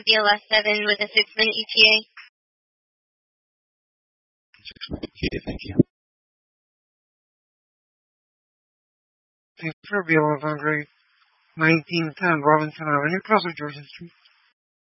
BLS 7 with a 6-minute ETA. 6-minute ETA, thank you. Thanks for BLS on grade 1910 Robinson Avenue, across with Georgia Street.